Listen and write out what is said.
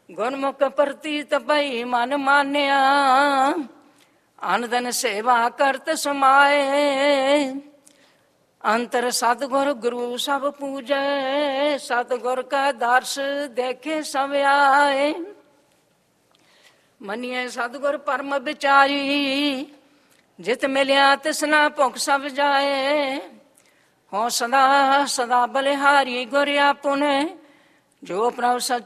ਗੁਰਮੁਖ ਪ੍ਰਤੀਤ ਭਈ ਮਨ ਮਾਨਿਆ, ਅਨੰਦਨ ਸੇਵਾ ਕਰਤ ਸਮਾਏ। ਅੰਤਰ ਸਤਿਗੁਰ ਗੁਰੂ ਸਭ ਪੂਜੈ, ਸਤਿਗੁਰ ਕਾ ਦਰਸ ਦੇਖੇ ਸਭ ਆਏ। ਮੰਨੀਏ ਸਤਿਗੁਰ ਪਰਮ ਵਿਚਾਰੀ, ਜਿਤ ਮਿਲਿਆ ਤਿਸਨਾ ਭੁਖ ਸਭ ਜਾਏ। ਹੋ ਸਦਾ ਸਦਾ ਬਲਿਹਾਰੀ ਗੁਰ ਆਪੁਨੇ, ਜੋ ਪ੍ਰਭ ਸੱਚ